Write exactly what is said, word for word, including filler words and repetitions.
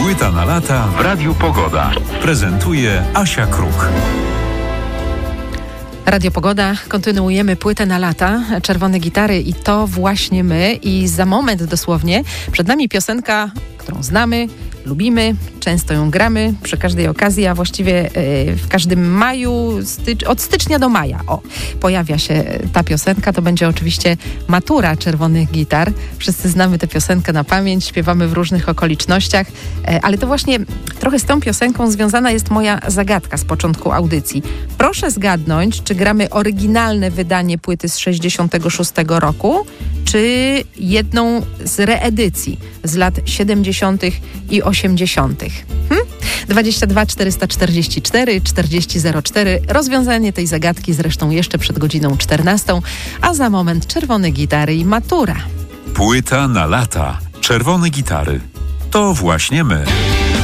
Płyta na lata w Radiu Pogoda. Prezentuje Asia Kruk. Radio Pogoda, kontynuujemy płytę na lata, Czerwone Gitary i to właśnie my. I za moment dosłownie przed nami piosenka, którą znamy, lubimy, często ją gramy przy każdej okazji, a właściwie yy, w każdym maju, stycz- od stycznia do maja. O, pojawia się ta piosenka, to będzie oczywiście Matura Czerwonych Gitar. Wszyscy znamy tę piosenkę na pamięć, śpiewamy w różnych okolicznościach, yy, ale to właśnie trochę z tą piosenką związana jest moja zagadka z początku audycji. Proszę zgadnąć, czy gramy oryginalne wydanie płyty z sześćdziesiątego szóstego roku, czy jedną z reedycji z lat siedemdziesiątych i osiemdziesiątych. Hm? dwadzieścia dwa czterysta czterdzieści cztery czterdzieści zero cztery. Rozwiązanie tej zagadki zresztą jeszcze przed godziną czternastą, a za moment Czerwone Gitary i Matura. Płyta na lata. Czerwone Gitary. To właśnie my.